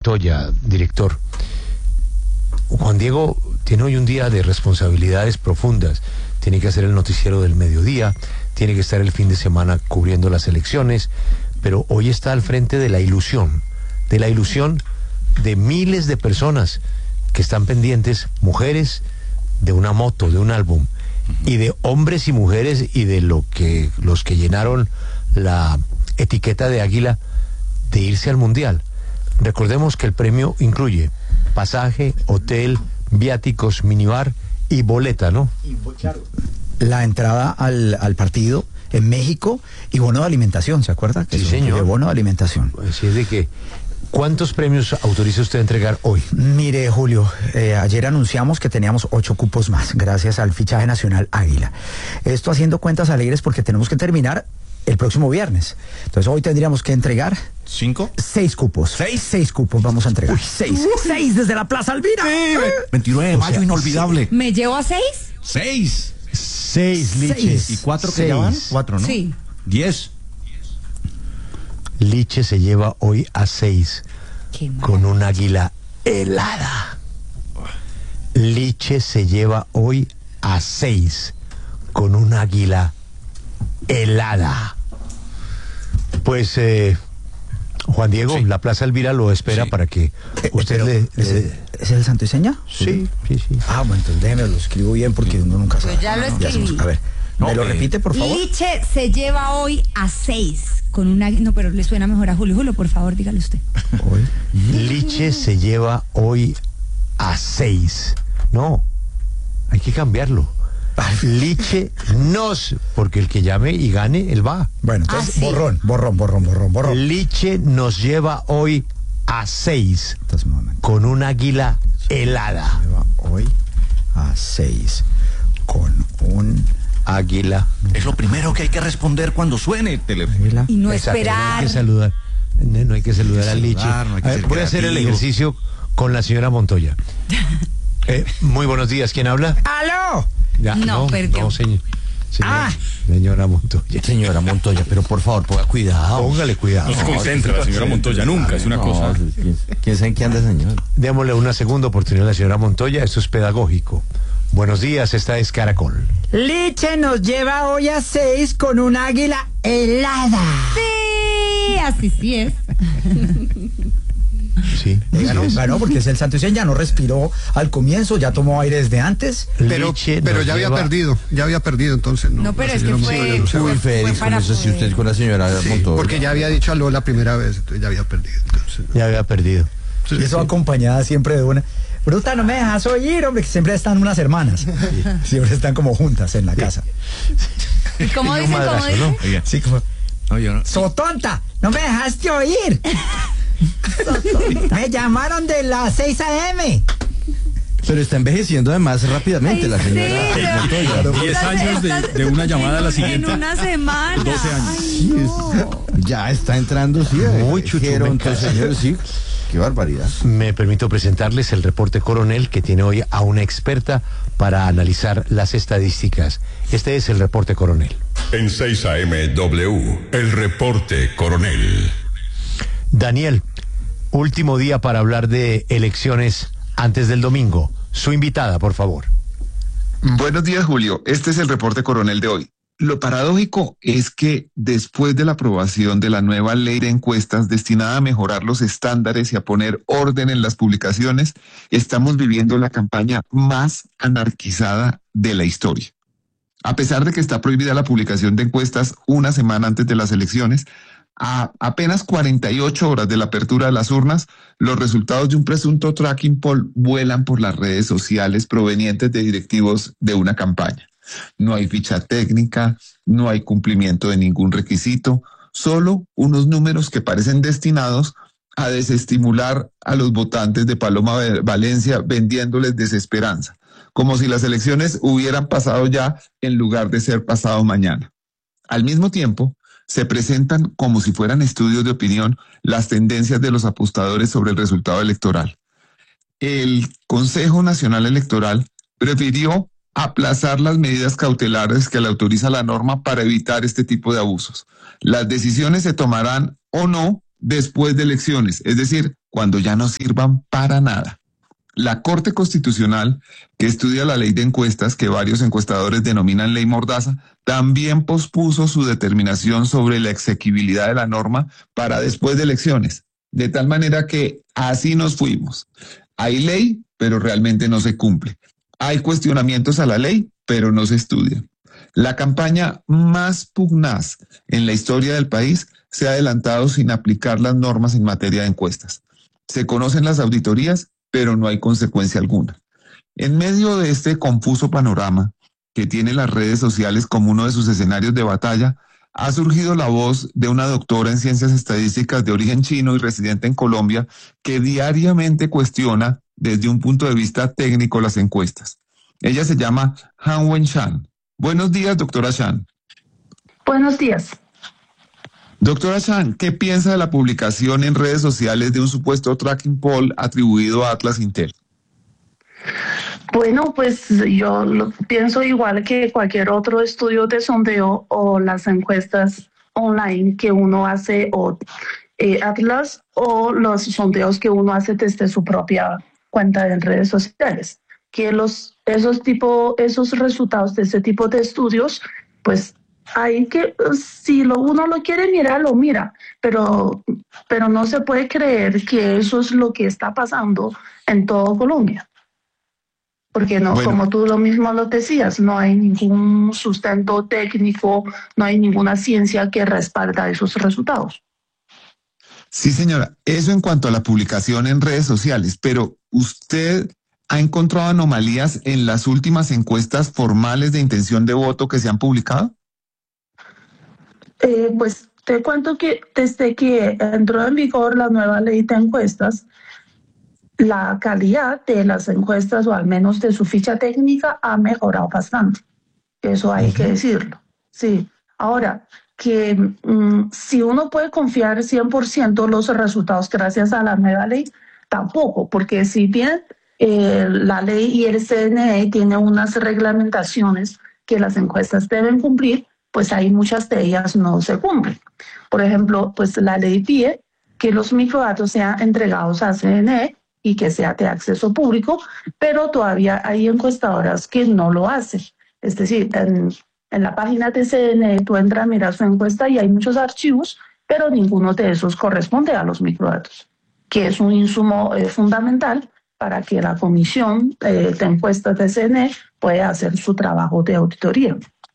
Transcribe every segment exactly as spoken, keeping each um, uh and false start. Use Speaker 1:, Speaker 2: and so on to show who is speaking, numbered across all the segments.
Speaker 1: Montoya, director. Juan Diego tiene hoy un día de responsabilidades profundas. Tiene que hacer el noticiero del mediodía, tiene que estar el fin de semana cubriendo las elecciones, pero hoy está al frente de la ilusión, de la ilusión de miles de personas que están pendientes, mujeres, de una moto, de un álbum, y de hombres y mujeres y de lo que los que llenaron la etiqueta de águila de irse al mundial. Recordemos que el premio incluye pasaje, hotel, viáticos, minibar y boleta, ¿no?
Speaker 2: La entrada al, al partido en México y bono de alimentación, ¿se acuerda?
Speaker 1: Sí, señor.
Speaker 2: Bono de alimentación.
Speaker 1: Así es de que, ¿cuántos premios autoriza usted a entregar hoy?
Speaker 2: Mire, Julio, eh, ayer anunciamos que teníamos ocho cupos más, gracias al fichaje nacional Águila. Esto haciendo cuentas alegres porque tenemos que terminar el próximo viernes. Entonces hoy tendríamos que entregar...
Speaker 3: ¿Cinco?
Speaker 2: Seis cupos.
Speaker 3: ¿Seis?
Speaker 2: Seis cupos vamos a entregar. Uy, seis. Uy. Seis desde la Plaza Alvira.
Speaker 3: Sí, veintinueve de mayo, o sea, inolvidable.
Speaker 4: Sí. ¿Me llevo a seis?
Speaker 3: Seis.
Speaker 1: Seis liches.
Speaker 3: ¿Y cuatro que
Speaker 1: Seis.
Speaker 3: llevan? Cuatro, ¿no?
Speaker 4: Sí.
Speaker 3: Diez.
Speaker 1: Liche se lleva hoy a seis
Speaker 4: Qué
Speaker 1: con un águila helada. Liche se lleva hoy a seis con un águila helada. Pues eh, Juan Diego, sí. La Plaza Elvira lo espera, sí, para que usted le, le...
Speaker 2: ¿Es, ¿Es el Santo y Seña?
Speaker 1: Sí, sí, sí.
Speaker 2: Ah, bueno, entonces déjeme, lo escribo bien porque uno nunca sabe.
Speaker 4: Pues ya lo escribí.
Speaker 2: A ver,
Speaker 3: no,
Speaker 2: ¿me lo
Speaker 3: eh.
Speaker 2: repite, por favor?
Speaker 4: Liche se lleva hoy a seis con una... No, pero le suena mejor a Julio. Julio, por favor, dígale usted.
Speaker 2: Hoy.
Speaker 1: Liche se lleva hoy a seis. No, hay que cambiarlo. Liche nos, porque el que llame y gane, él va.
Speaker 2: Bueno, entonces,
Speaker 4: Ah, sí.
Speaker 2: borrón, borrón, borrón, borrón, borrón.
Speaker 1: Liche nos lleva hoy a seis
Speaker 2: Entonces, un momento.
Speaker 1: con un águila helada.
Speaker 2: Lleva hoy a seis con un
Speaker 1: Águila.
Speaker 3: Es lo primero que hay que responder cuando suene el teléfono.
Speaker 2: águila.
Speaker 4: Y no
Speaker 1: Exacto,
Speaker 4: esperar.
Speaker 1: No hay que saludar. No, no hay que saludar
Speaker 3: Hay que
Speaker 1: al Liche.
Speaker 3: saludar, no hay que
Speaker 1: A ver,
Speaker 3: ser
Speaker 1: voy a hacer el
Speaker 3: creativo.
Speaker 1: ejercicio con la señora Montoya. Eh, muy buenos días. ¿Quién habla?
Speaker 2: ¡Aló!
Speaker 1: Ya,
Speaker 4: No, perdió.
Speaker 1: No, señor. Señora,
Speaker 2: Ah.
Speaker 1: señora Montoya.
Speaker 3: Señora Montoya, pero por favor, ponga cuidado.
Speaker 1: Póngale cuidado.
Speaker 5: No se concentra la señora Montoya nunca, es una
Speaker 3: No,
Speaker 5: cosa.
Speaker 3: ¿quién, quién sabe en qué anda, señor?
Speaker 1: Démosle una segunda oportunidad a la señora Montoya. Esto es pedagógico. Buenos días, esta es Caracol.
Speaker 2: Liche nos lleva hoy a seis con un águila helada.
Speaker 4: Sí, así sí es.
Speaker 1: Sí,
Speaker 2: Ganó,
Speaker 1: así es.
Speaker 2: ganó porque es el Santo y Seña, ya no respiró al comienzo, ya tomó aire desde antes.
Speaker 6: Pero,
Speaker 1: Liche
Speaker 6: pero
Speaker 1: nos
Speaker 6: ya había
Speaker 1: lleva-
Speaker 6: perdido, ya había perdido, entonces no.
Speaker 4: No, pero
Speaker 6: la
Speaker 4: es que
Speaker 6: señora
Speaker 4: fue-
Speaker 6: Montoya no se
Speaker 4: fue-
Speaker 6: va.
Speaker 3: Uy, Félix,
Speaker 4: para
Speaker 3: ¿cómo es así
Speaker 4: poder-
Speaker 3: usted con la señora
Speaker 6: Sí,
Speaker 3: Montoya?
Speaker 6: porque ya había dicho aló la primera vez, entonces ya había perdido. Entonces,
Speaker 1: Ya había perdido.
Speaker 6: sí,
Speaker 2: Y eso
Speaker 6: sí.
Speaker 2: acompañada siempre de una... Bruta, no me dejas oír, hombre, que siempre están unas hermanas. Siempre están como juntas en la casa.
Speaker 4: ¿Y cómo
Speaker 1: Y un
Speaker 4: dicen? ¿Cómo
Speaker 1: madrazo,
Speaker 4: dicen?
Speaker 1: ¿no?
Speaker 3: Oiga,
Speaker 2: Sí, como...
Speaker 3: no, yo no.
Speaker 2: ¡So tonta! ¡No me dejaste oír! Me llamaron de las seis a eme.
Speaker 3: Pero está envejeciendo además rápidamente
Speaker 4: Ay,
Speaker 3: la
Speaker 4: sí,
Speaker 3: señora
Speaker 4: pero-
Speaker 3: Montoya.
Speaker 5: Diez
Speaker 4: Estás-
Speaker 5: años de-
Speaker 4: estás-
Speaker 5: de una llamada a la
Speaker 4: En
Speaker 5: siguiente.
Speaker 4: una semana.
Speaker 5: doce años.
Speaker 4: Ay, no.
Speaker 3: Ya está entrando, sí.
Speaker 1: Muy
Speaker 3: eh,
Speaker 1: chuchumeca.
Speaker 3: entonces, señor, sí. Qué barbaridad.
Speaker 1: Me permito presentarles el reporte Coronel, que tiene hoy a una experta para analizar las estadísticas. Este es el reporte Coronel.
Speaker 7: En seis A M W, el reporte Coronel.
Speaker 1: Daniel, último día para hablar de elecciones antes del domingo. Su invitada, por favor.
Speaker 8: Buenos días, Julio. Este es el reporte Coronel de hoy. Lo paradójico es que después de la aprobación de la nueva ley de encuestas destinada a mejorar los estándares y a poner orden en las publicaciones, estamos viviendo la campaña más anarquizada de la historia. A pesar de que está prohibida la publicación de encuestas una semana antes de las elecciones, a apenas cuarenta y ocho horas de la apertura de las urnas, los resultados de un presunto tracking poll vuelan por las redes sociales provenientes de directivos de una campaña. No hay ficha técnica, no hay cumplimiento de ningún requisito, solo unos números que parecen destinados a desestimular a los votantes de Paloma Valencia vendiéndoles desesperanza, como si las elecciones hubieran pasado ya en lugar de ser pasado mañana. Al mismo tiempo, se presentan como si fueran estudios de opinión las tendencias de los apostadores sobre el resultado electoral. El Consejo Nacional Electoral prefirió aplazar las medidas cautelares que le autoriza la norma para evitar este tipo de abusos. Las decisiones se tomarán o no después de elecciones, es decir, cuando ya no sirvan para nada. La Corte Constitucional, que estudia la ley de encuestas, que varios encuestadores denominan ley mordaza, también pospuso su determinación sobre la exequibilidad de la norma para después de elecciones. De tal manera que así nos fuimos. Hay ley, pero realmente no se cumple. Hay cuestionamientos a la ley, pero no se estudian. La campaña más pugnaz en la historia del país se ha adelantado sin aplicar las normas en materia de encuestas. Se conocen las auditorías, pero no hay consecuencia alguna. En medio de este confuso panorama que tiene las redes sociales como uno de sus escenarios de batalla, ha surgido la voz de una doctora en ciencias estadísticas de origen chino y residente en Colombia que diariamente cuestiona desde un punto de vista técnico las encuestas. Ella se llama Han Wen-Shan. Buenos días, doctora Shan.
Speaker 9: Buenos días.
Speaker 8: Doctora Shan, ¿qué piensa de la publicación en redes sociales de un supuesto tracking poll atribuido a Atlas Intel?
Speaker 9: Bueno, pues yo lo pienso igual que cualquier otro estudio de sondeo o las encuestas online que uno hace o eh, Atlas o los sondeos que uno hace desde su propia cuenta en redes sociales. Que los esos tipo esos resultados de ese tipo de estudios, pues hay que, si lo, uno lo quiere mirar, lo mira, pero, pero no se puede creer que eso es lo que está pasando en todo Colombia. Porque no,
Speaker 8: Bueno.
Speaker 9: como tú lo mismo lo decías, no hay ningún sustento técnico, no hay ninguna ciencia que respalda esos resultados.
Speaker 8: Sí, señora, eso en cuanto a la publicación en redes sociales, pero ¿usted ha encontrado anomalías en las últimas encuestas formales de intención de voto que se han publicado?
Speaker 9: Eh, pues te cuento que desde que entró en vigor la nueva ley de encuestas, la calidad de las encuestas, o al menos de su ficha técnica, ha mejorado bastante. Eso hay uh-huh. que decirlo. Sí. Ahora, que mm, si uno puede confiar cien por ciento los resultados gracias a la nueva ley, tampoco, porque si bien eh, la ley y el C N E tienen unas reglamentaciones que las encuestas deben cumplir, pues ahí muchas de ellas no se cumplen. Por ejemplo, pues la ley pide que los microdatos sean entregados a C N E y que sea de acceso público, pero todavía hay encuestadoras que no lo hacen. Es decir, en, en la página de C N E tú entras, miras su encuesta y hay muchos archivos, pero ninguno de esos corresponde a los microdatos, que es un insumo eh, fundamental para que la comisión eh, de encuestas de C N E pueda hacer su trabajo de auditoría.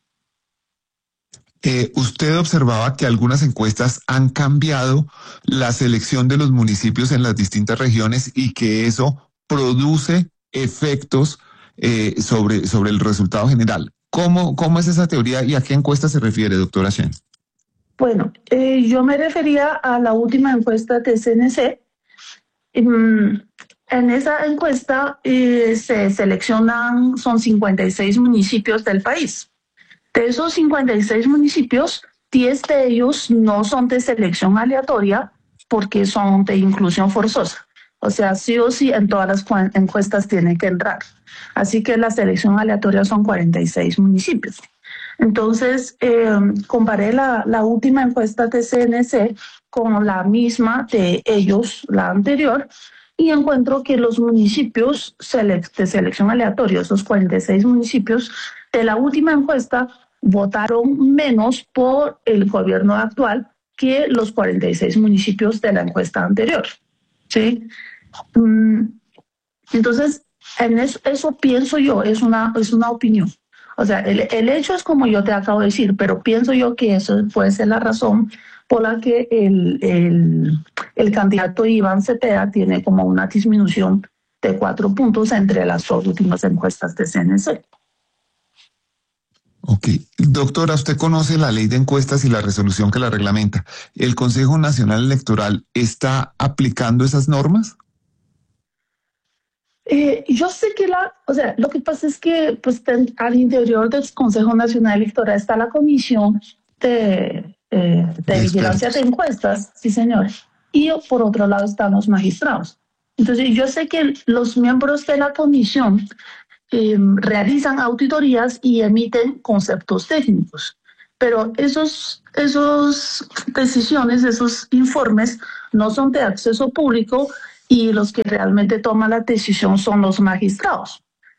Speaker 8: Eh, usted observaba que algunas encuestas han cambiado la selección de los municipios en las distintas regiones y que eso produce efectos eh, sobre, sobre el resultado general. ¿Cómo, ¿Cómo es esa teoría y a qué encuesta se refiere, doctora Shen?
Speaker 9: Bueno, eh, yo me refería a la última encuesta de C N C. Um, en esa encuesta eh, se seleccionan, son cincuenta y seis municipios del país. De esos cincuenta y seis municipios, diez de ellos no son de selección aleatoria porque son de inclusión forzosa. O sea, sí o sí en todas las encuestas tienen que entrar. Así que la selección aleatoria son cuarenta y seis municipios. Entonces, eh, comparé la, la última encuesta de C N C con la misma de ellos, la anterior, y encuentro que los municipios de selección aleatoria, esos cuarenta y seis municipios de la última encuesta, votaron menos por el gobierno actual que los cuarenta y seis municipios de la encuesta anterior. ¿Sí? Entonces, en eso, eso pienso yo, es una, es una opinión. O sea, el, el hecho es como yo te acabo de decir, pero pienso yo que eso puede ser la razón por la que el, el, el candidato Iván Cepeda tiene como una disminución de cuatro puntos entre las dos últimas encuestas de C N C.
Speaker 8: Ok. Doctora, ¿usted conoce la ley de encuestas y la resolución que la reglamenta? ¿El Consejo Nacional Electoral está aplicando esas normas?
Speaker 9: Eh, yo sé que la, o sea, lo que pasa es que pues, ten, al interior del Consejo Nacional Electoral está la Comisión de, eh, de Vigilancia de Encuestas, sí señor, y por otro lado están los magistrados. Entonces yo sé que los miembros de la comisión Eh, realizan auditorías y emiten conceptos técnicos, pero esos, esas decisiones, esos informes no son de acceso público y los que realmente toman la decisión son los magistrados.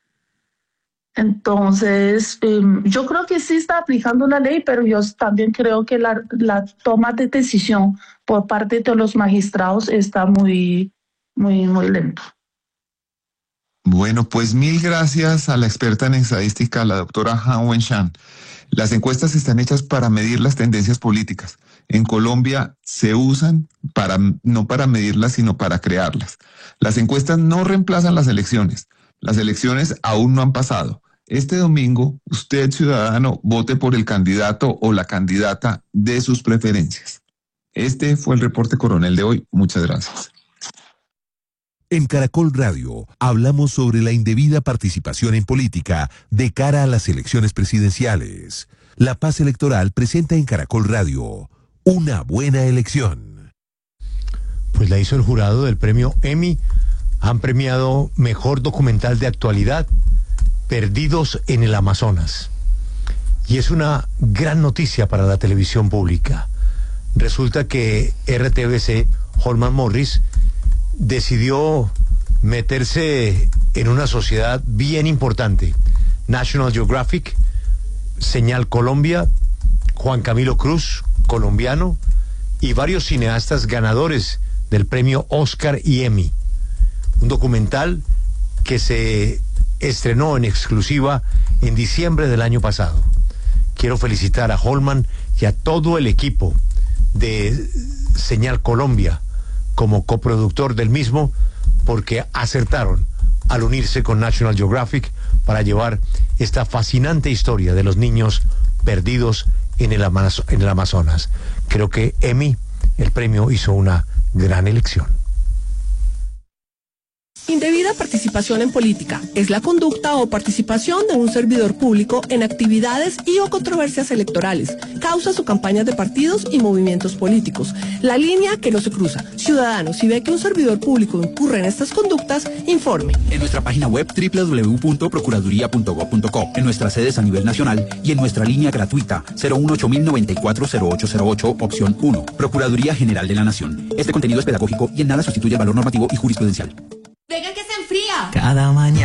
Speaker 9: Entonces, eh, yo creo que sí está aplicando la ley, pero yo también creo que la, la toma de decisión por parte de los magistrados está muy, muy, muy lento.
Speaker 8: Bueno, pues mil gracias a la experta en estadística, la doctora Han Wen-Shan. Las encuestas están hechas para medir las tendencias políticas. En Colombia se usan para, no para medirlas, sino para crearlas. Las encuestas no reemplazan las elecciones. Las elecciones aún no han pasado. Este domingo, usted, ciudadano, vote por el candidato o la candidata de sus preferencias. Este fue el reporte coronel de hoy. Muchas gracias.
Speaker 10: En Caracol Radio hablamos sobre la indebida participación en política de cara a las elecciones presidenciales. La Paz Electoral presenta en Caracol Radio una buena elección.
Speaker 1: Pues la hizo el jurado del premio Emmy. Han premiado mejor documental de actualidad, Perdidos en el Amazonas. Y es una gran noticia para la televisión pública. Resulta que R T V C, Holman Morris, decidió meterse en una sociedad bien importante. National Geographic, Señal Colombia, Juan Camilo Cruz, colombiano, y varios cineastas ganadores del premio Oscar y Emmy. Un documental que se estrenó en exclusiva en diciembre del año pasado. Quiero felicitar a Holman y a todo el equipo de Señal Colombia como coproductor del mismo, porque acertaron al unirse con National Geographic para llevar esta fascinante historia de los niños perdidos en el, Amaz- en el Amazonas. Creo que Emmy, el premio, hizo una gran elección.
Speaker 11: Indebida participación en política es la conducta o participación de un servidor público en actividades y o controversias electorales, causas o campañas de partidos y movimientos políticos. La línea que no se cruza. Ciudadano, si ve que un servidor público incurre en estas conductas, informe.
Speaker 12: En nuestra página web doble u doble u doble u punto procuraduría punto gob punto co, en nuestras sedes a nivel nacional y en nuestra línea gratuita cero uno ocho mil noventa y cuatro cero ocho cero ocho, opción uno. Procuraduría General de la Nación. Este contenido es pedagógico y en nada sustituye el valor normativo y jurisprudencial.
Speaker 13: Venga que se enfría.
Speaker 14: Cada mañana.